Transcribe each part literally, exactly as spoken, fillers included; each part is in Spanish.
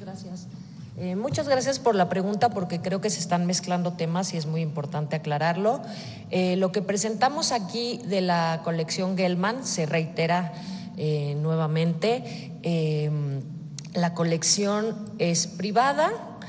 Gracias. Eh, muchas gracias por la pregunta, porque creo que se están mezclando temas y es muy importante aclararlo. Eh, lo que presentamos aquí de la colección Gelman se reitera eh, nuevamente. Eh, la colección es privada.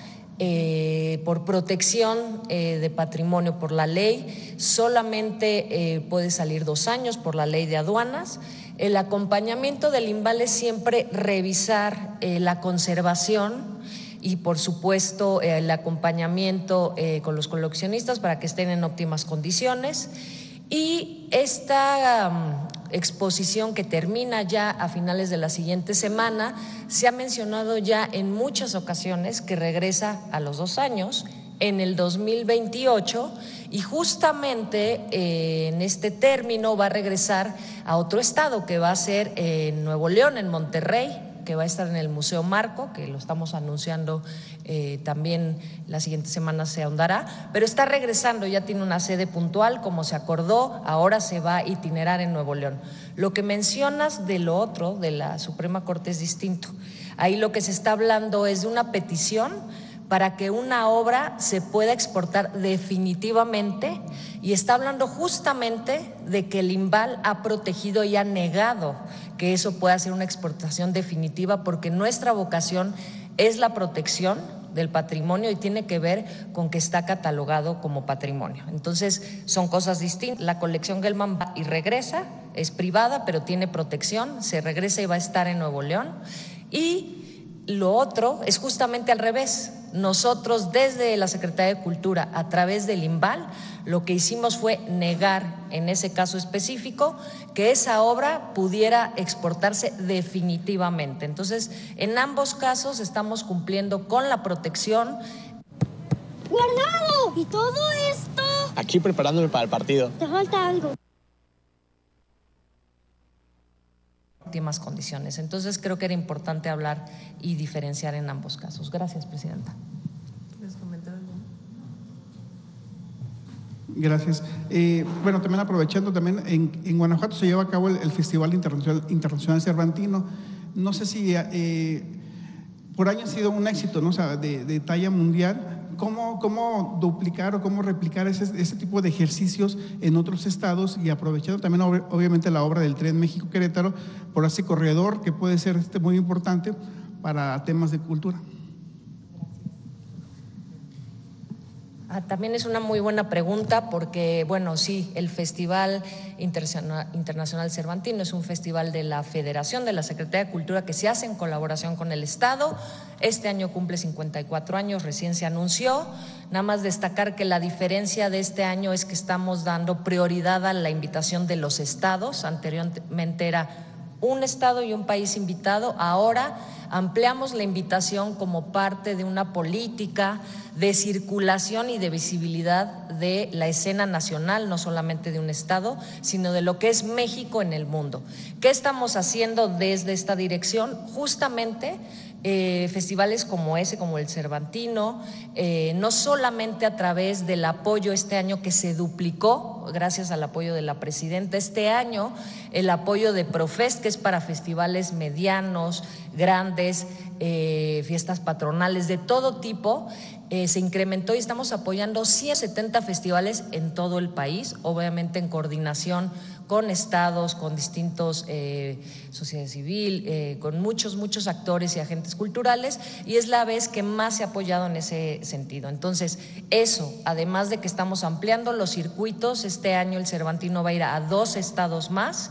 Eh, por protección eh, de patrimonio por la ley, solamente eh, puede salir dos años por la ley de aduanas. El acompañamiento del INVAL es siempre revisar eh, la conservación y, por supuesto, eh, el acompañamiento eh, con los coleccionistas para que estén en óptimas condiciones. Y esta um, exposición, que termina ya a finales de la siguiente semana, se ha mencionado ya en muchas ocasiones que regresa a los dos años, en el dos mil veintiocho, y justamente eh, en este término va a regresar a otro estado, que va a ser en Nuevo León, en Monterrey, que va a estar en el Museo Marco, que lo estamos anunciando eh, también la siguiente semana se ahondará, pero está regresando, ya tiene una sede puntual como se acordó, ahora se va a itinerar en Nuevo León. Lo que mencionas de lo otro, de la Suprema Corte, es distinto. Ahí lo que se está hablando es de una petición para que una obra se pueda exportar definitivamente, y está hablando justamente de que el INVAL ha protegido y ha negado que eso pueda ser una exportación definitiva, porque nuestra vocación es la protección del patrimonio y tiene que ver con que está catalogado como patrimonio. Entonces, son cosas distintas. La colección Gelman va y regresa, es privada, pero tiene protección, se regresa y va a estar en Nuevo León. Y lo otro es justamente al revés. Nosotros, desde la Secretaría de Cultura, a través del INVAL, lo que hicimos fue negar, en ese caso específico, que esa obra pudiera exportarse definitivamente. Entonces, en ambos casos estamos cumpliendo con la protección. ¡Guardado! ¿Y todo esto? Aquí preparándome para el partido. Te falta algo. Óptimas condiciones. Entonces, creo que era importante hablar y diferenciar en ambos casos. Gracias, Presidenta. ¿Quieres comentar algo? Gracias. Eh, bueno, también aprovechando, también en, en Guanajuato se lleva a cabo el, el Festival Internacional, Internacional Cervantino. No sé si eh, por año ha sido un éxito, ¿no? O sea, de, de talla mundial. ¿Cómo, ¿Cómo duplicar o cómo replicar ese, ese tipo de ejercicios en otros estados, y aprovechando también obviamente la obra del Tren México-Querétaro por ese corredor que puede ser este muy importante para temas de cultura? Ah, también es una muy buena pregunta, porque, bueno, sí, el Festival Internacional Cervantino es un festival de la Federación, de la Secretaría de Cultura, que se hace en colaboración con el Estado. Este año cumple cincuenta y cuatro años, recién se anunció. Nada más destacar que la diferencia de este año es que estamos dando prioridad a la invitación de los estados. Anteriormente era un estado y un país invitado, ahora ampliamos la invitación como parte de una política de circulación y de visibilidad de la escena nacional, no solamente de un estado, sino de lo que es México en el mundo. ¿Qué estamos haciendo desde esta dirección? Justamente Eh, festivales como ese, como el Cervantino, eh, no solamente a través del apoyo este año que se duplicó gracias al apoyo de la presidenta, este año el apoyo de Profest, que es para festivales medianos, grandes, eh, fiestas patronales de todo tipo, eh, se incrementó y estamos apoyando ciento setenta festivales en todo el país, obviamente en coordinación con estados, con distintos eh, sociedad civil, eh, con muchos, muchos actores y agentes culturales, y es la vez que más se ha apoyado en ese sentido. Entonces, eso, además de que estamos ampliando los circuitos, este año el Cervantino va a ir a dos estados más,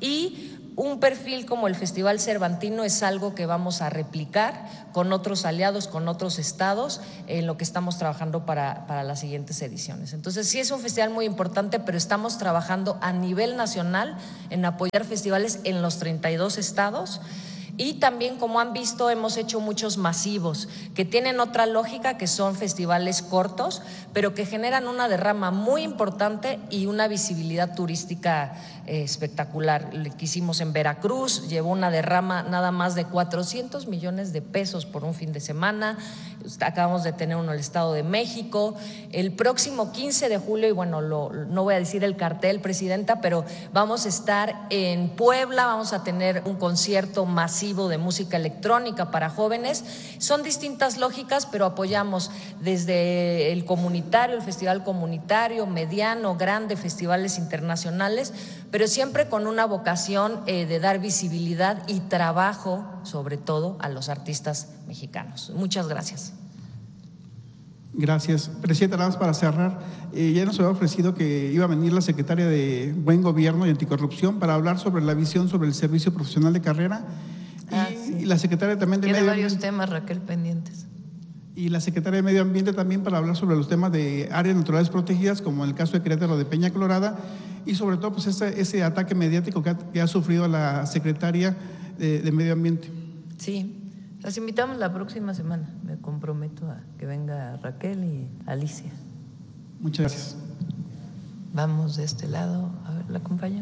y un perfil como el Festival Cervantino es algo que vamos a replicar con otros aliados, con otros estados, en lo que estamos trabajando para, para las siguientes ediciones. Entonces, sí es un festival muy importante, pero estamos trabajando a nivel nacional en apoyar festivales en los treinta y dos estados. Y también, como han visto, hemos hecho muchos masivos que tienen otra lógica, que son festivales cortos, pero que generan una derrama muy importante y una visibilidad turística eh, espectacular. El que hicimos en Veracruz llevó una derrama nada más de cuatrocientos millones de pesos por un fin de semana. Acabamos de tener uno en el Estado de México. El próximo quince de julio, y bueno, lo, no voy a decir el cartel, Presidenta, pero vamos a estar en Puebla, vamos a tener un concierto masivo masivo de música electrónica para jóvenes. Son distintas lógicas, pero apoyamos desde el comunitario, el festival comunitario, mediano, grande, festivales internacionales, pero siempre con una vocación eh, de dar visibilidad y trabajo, sobre todo, a los artistas mexicanos. Muchas gracias. Gracias. Presidenta, nada más para cerrar, eh, ya nos había ofrecido que iba a venir la secretaria de Buen Gobierno y Anticorrupción para hablar sobre la visión sobre el servicio profesional de carrera ah, y, sí. y la secretaria también de Tiene Medio varios Ambiente. temas, Raquel, pendientes. Y la secretaria de Medio Ambiente también para hablar sobre los temas de áreas naturales protegidas, como en el caso de Querétaro de Peña Colorada, y sobre todo pues ese, ese ataque mediático que ha, que ha sufrido la secretaria de, de Medio Ambiente. Sí. Las invitamos la próxima semana. Me comprometo a que venga Raquel y Alicia. Muchas gracias. Vamos de este lado. A ver, la compañera.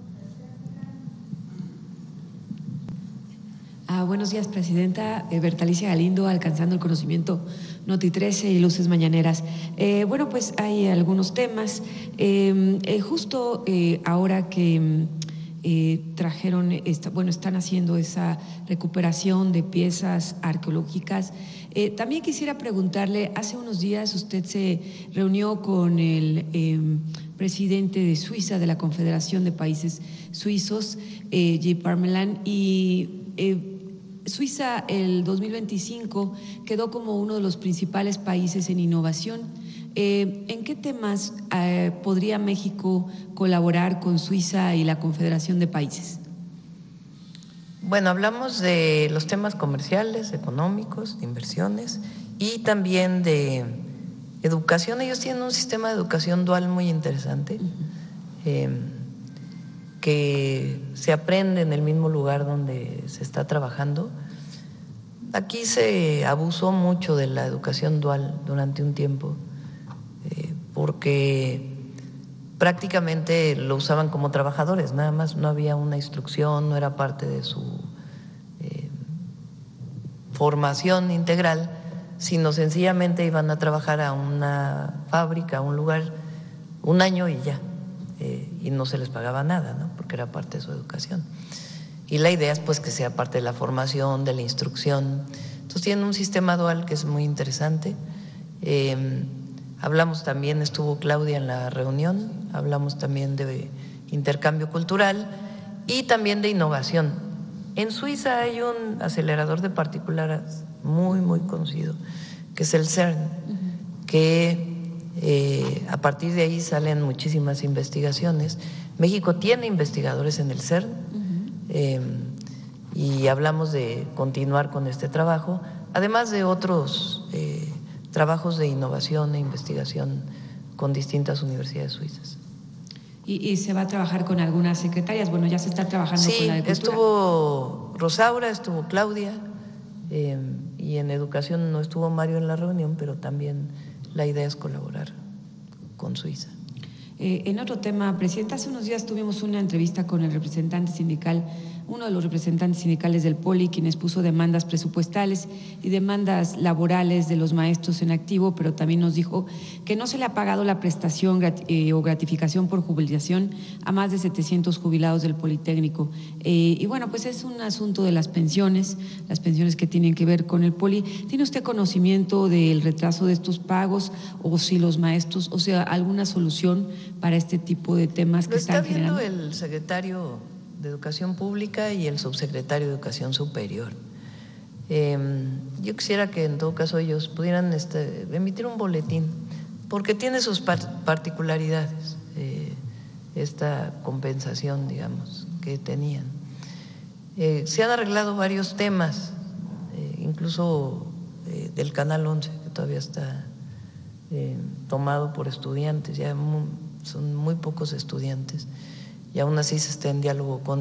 Ah, buenos días, Presidenta. Eh, Bertalicia Galindo, Alcanzando el Conocimiento, Noti trece y Luces Mañaneras. Eh, bueno, pues hay algunos temas. Eh, eh, justo eh, ahora que… Eh, trajeron, esta, bueno, están haciendo esa recuperación de piezas arqueológicas. Eh, también quisiera preguntarle, hace unos días usted se reunió con el eh, presidente de Suiza, de la Confederación de Países Suizos, eh, J. Parmelan, y eh, Suiza el dos mil veinticinco quedó como uno de los principales países en innovación. Eh, ¿En qué temas eh, podría México colaborar con Suiza y la Confederación de Países? Bueno, hablamos de los temas comerciales, económicos, de inversiones y también de educación. Ellos tienen un sistema de educación dual muy interesante, uh-huh. eh, que se aprende en el mismo lugar donde se está trabajando. Aquí se abusó mucho de la educación dual durante un tiempo, porque prácticamente lo usaban como trabajadores, nada más, no había una instrucción, no era parte de su eh, formación integral, sino sencillamente iban a trabajar a una fábrica, a un lugar, un año y ya, eh, y no se les pagaba nada, ¿no? Porque era parte de su educación. Y la idea es pues que sea parte de la formación, de la instrucción. Entonces tienen un sistema dual que es muy interesante. Eh, Hablamos también, estuvo Claudia en la reunión, hablamos también de intercambio cultural y también de innovación. En Suiza hay un acelerador de partículas muy, muy conocido, que es el CERN, uh-huh. que eh, a partir de ahí salen muchísimas investigaciones. México tiene investigadores en el CERN, uh-huh. eh, y hablamos de continuar con este trabajo, además de otros eh, trabajos de innovación e investigación con distintas universidades suizas. ¿Y, y se va a trabajar con algunas secretarias? Bueno, ya se está trabajando sí, con la de Cultura. Estuvo Rosaura, estuvo Claudia, eh, y en educación no estuvo Mario en la reunión, pero también la idea es colaborar con Suiza. Eh, en otro tema, Presidenta, hace unos días tuvimos una entrevista con el representante sindical, uno de los representantes sindicales del Poli, quien expuso demandas presupuestales y demandas laborales de los maestros en activo, pero también nos dijo que no se le ha pagado la prestación grat eh, o gratificación por jubilación a más de setecientos jubilados del Politécnico. Eh, y bueno, pues es un asunto de las pensiones, las pensiones que tienen que ver con el Poli. ¿Tiene usted conocimiento del retraso de estos pagos o si los maestros, o sea, alguna solución para este tipo de temas que Lo está están generando? viendo el secretario de Educación Pública y el subsecretario de Educación Superior. Eh, yo quisiera que en todo caso ellos pudieran este, emitir un boletín, porque tiene sus par particularidades, eh, esta compensación, digamos, que tenían. Eh, se han arreglado varios temas, eh, incluso eh, del Canal once, que todavía está eh, tomado por estudiantes, ya muy, son muy pocos estudiantes, y aún así se está en diálogo con